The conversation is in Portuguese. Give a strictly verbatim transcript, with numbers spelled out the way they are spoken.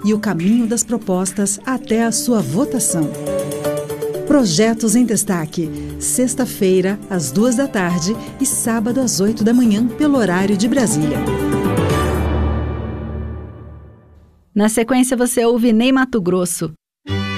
e o caminho das propostas até a sua votação. Projetos em Destaque, sexta-feira, às duas da tarde e sábado às oito da manhã, pelo horário de Brasília. Na sequência, você ouve Ney Matogrosso.